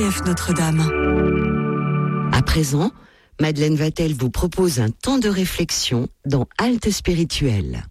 RCF Notre-Dame. À présent, Madeleine Vatel vous propose un temps de réflexion dans Halte Spirituelle.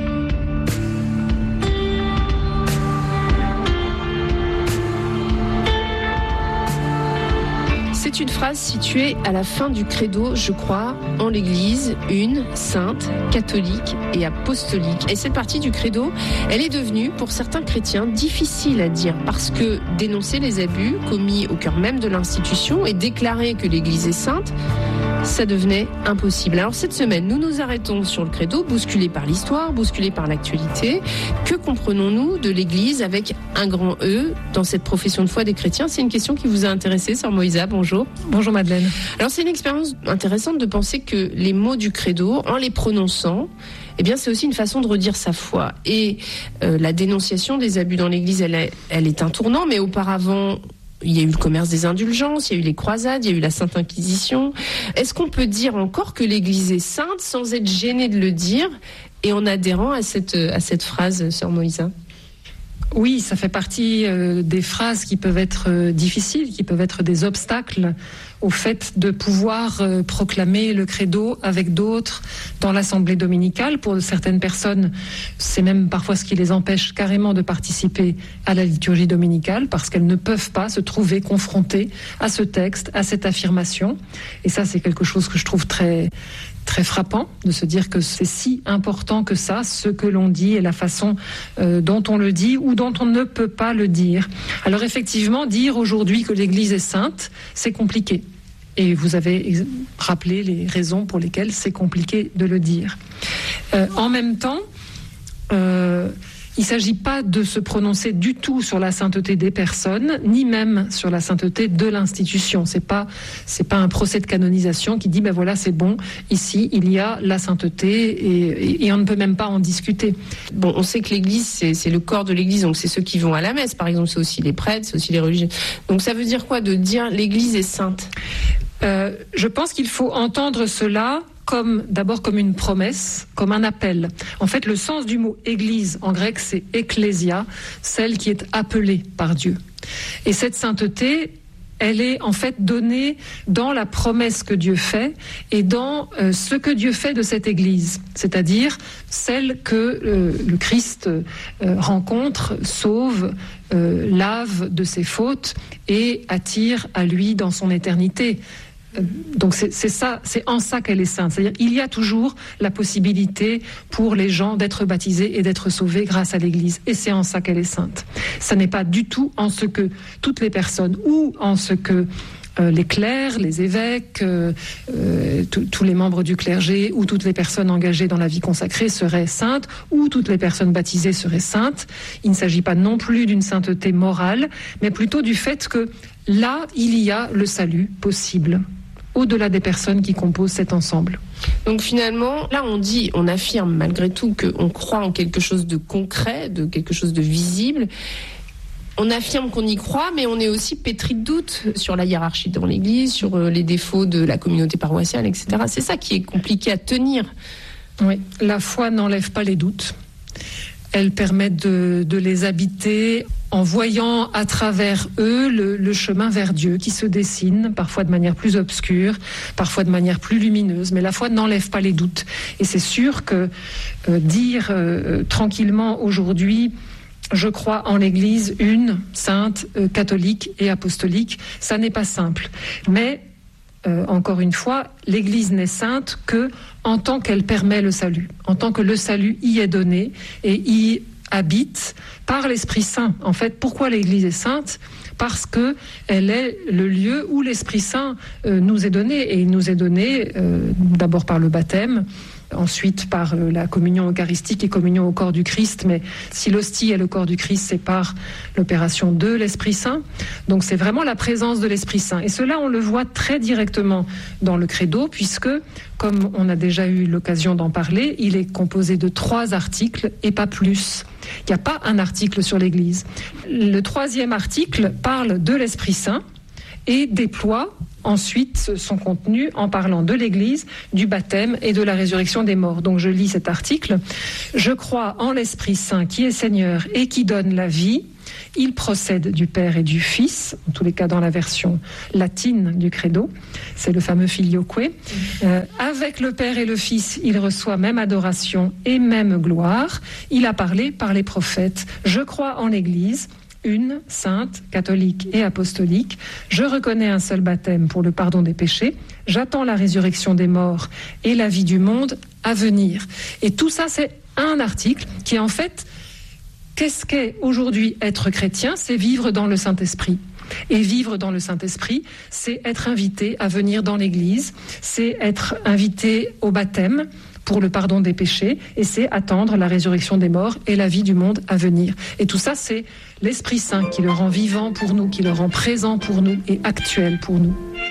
C'est une phrase située à la fin du credo, je crois, en l'Église, une, sainte, catholique et apostolique. Et cette partie du credo, elle est devenue, pour certains chrétiens, difficile à dire parce que dénoncer les abus commis au cœur même de l'institution et déclarer que l'Église est sainte, ça devenait impossible. Alors cette semaine, nous nous arrêtons sur le credo, bousculés par l'histoire, bousculés par l'actualité. Que comprenons-nous de l'Église avec un grand E dans cette profession de foi des chrétiens? C'est une question qui vous a intéressé, Sœur Moïsa, bonjour. Bonjour Madeleine. Alors c'est une expérience intéressante de penser que les mots du credo, en les prononçant, eh bien, c'est aussi une façon de redire sa foi. Et la dénonciation des abus dans l'Église, elle est un tournant, mais auparavant, il y a eu le commerce des indulgences, il y a eu les croisades, il y a eu la Sainte Inquisition. Est-ce qu'on peut dire encore que l'Église est sainte sans être gêné de le dire et en adhérant à cette phrase, Sœur Moïsa? Oui, ça fait partie des phrases qui peuvent être difficiles, qui peuvent être des obstacles au fait de pouvoir proclamer le credo avec d'autres dans l'assemblée dominicale. Pour certaines personnes, c'est même parfois ce qui les empêche carrément de participer à la liturgie dominicale parce qu'elles ne peuvent pas se trouver confrontées à ce texte, à cette affirmation. Et ça, c'est quelque chose que je trouve très frappant, de se dire que c'est si important que ça, ce que l'on dit et la façon dont on le dit ou dont on ne peut pas le dire. Alors effectivement, dire aujourd'hui que l'Église est sainte, c'est compliqué. Et vous avez rappelé les raisons pour lesquelles c'est compliqué de le dire. En même temps, il ne s'agit pas de se prononcer du tout sur la sainteté des personnes, ni même sur la sainteté de l'institution. C'est pas un procès de canonisation qui dit ben voilà, c'est bon, ici il y a la sainteté et on ne peut même pas en discuter. Bon, on sait que l'Église c'est le corps de l'Église, donc c'est ceux qui vont à la messe, par exemple, c'est aussi les prêtres, c'est aussi les religieux. Donc ça veut dire quoi de dire l'Église est sainte? Je pense qu'il faut entendre cela d'abord comme une promesse, comme un appel. En fait, le sens du mot église en grec, c'est ecclésia, celle qui est appelée par Dieu. Et cette sainteté, elle est en fait donnée dans la promesse que Dieu fait et dans ce que Dieu fait de cette église, c'est-à-dire celle que le Christ rencontre, sauve, lave de ses fautes et attire à lui dans son éternité. Donc c'est ça, c'est en ça qu'elle est sainte. C'est-à-dire il y a toujours la possibilité pour les gens d'être baptisés et d'être sauvés grâce à l'Église. Et c'est en ça qu'elle est sainte. Ça n'est pas du tout en ce que toutes les personnes ou en ce que les clercs, les évêques, tous les membres du clergé ou toutes les personnes engagées dans la vie consacrée seraient saintes ou toutes les personnes baptisées seraient saintes. Il ne s'agit pas non plus d'une sainteté morale, mais plutôt du fait que là, il y a le salut possible, au-delà des personnes qui composent cet ensemble. Donc finalement, là on affirme malgré tout qu'on croit en quelque chose de concret, de quelque chose de visible. On affirme qu'on y croit, mais on est aussi pétri de doutes sur la hiérarchie dans l'Église, sur les défauts de la communauté paroissiale, etc. C'est ça qui est compliqué à tenir. Oui, la foi n'enlève pas les doutes. Elle permet de les habiter en voyant à travers eux le chemin vers Dieu qui se dessine, parfois de manière plus obscure, parfois de manière plus lumineuse, mais la foi n'enlève pas les doutes. Et c'est sûr que dire tranquillement aujourd'hui, je crois en l'Église une, sainte, catholique et apostolique, ça n'est pas simple. Mais encore une fois, l'Église n'est sainte que en tant qu'elle permet le salut, en tant que le salut y est donné et y habite par l'Esprit Saint. En fait, pourquoi l'Église est sainte? Parce que elle est le lieu où l'Esprit Saint nous est donné, et il nous est donné d'abord par le baptême, ensuite par la communion eucharistique et communion au corps du Christ, mais si l'hostie est le corps du Christ, c'est par l'opération de l'Esprit Saint. Donc c'est vraiment la présence de l'Esprit Saint. Et cela, on le voit très directement dans le credo, puisque, comme on a déjà eu l'occasion d'en parler, il est composé de 3 articles et pas plus. Il n'y a pas un article sur l'Église. Le 3e article parle de l'Esprit Saint et déploie ensuite son contenu en parlant de l'Église, du baptême et de la résurrection des morts. Donc je lis cet article. « Je crois en l'Esprit Saint qui est Seigneur et qui donne la vie, Il procède du Père et du Fils, en tous les cas dans la version latine du credo, c'est le fameux filioque. Avec le Père et le Fils, il reçoit même adoration et même gloire. Il a parlé par les prophètes. Je crois en l'Église, une, sainte, catholique et apostolique. Je reconnais un seul baptême pour le pardon des péchés. J'attends la résurrection des morts et la vie du monde à venir. Et tout ça, c'est un article qui, en fait, qu'est-ce qu'est aujourd'hui être chrétien ? C'est vivre dans le Saint-Esprit. Et vivre dans le Saint-Esprit, c'est être invité à venir dans l'Église, c'est être invité au baptême pour le pardon des péchés, et c'est attendre la résurrection des morts et la vie du monde à venir. Et tout ça, c'est l'Esprit Saint qui le rend vivant pour nous, qui le rend présent pour nous et actuel pour nous.